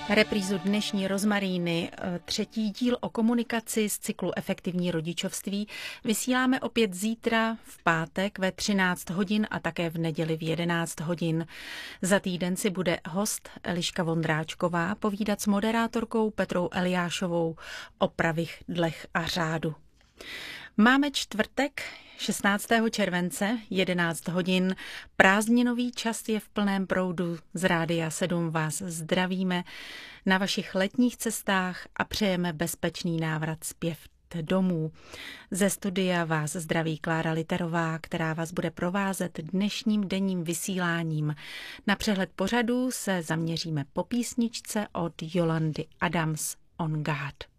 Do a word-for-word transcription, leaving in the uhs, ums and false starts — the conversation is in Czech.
Reprízu dnešní Rozmaríny, třetí díl o komunikaci z cyklu Efektivní rodičovství, vysíláme opět zítra v pátek ve třináct hodin a také v neděli v jedenáct hodin. Za týden si bude host Eliška Vondráčková povídat s moderátorkou Petrou Eliášovou o pravidlech a řádu. Máme čtvrtek, šestnáctého července, jedenáct hodin. Prázdninový čas je v plném proudu. Z Rádia sedm vás zdravíme na vašich letních cestách a přejeme bezpečný návrat zpět domů. Ze studia vás zdraví Klára Literová, která vás bude provázet dnešním denním vysíláním. Na přehled pořadu se zaměříme po písničce od Yolandy Adams On God.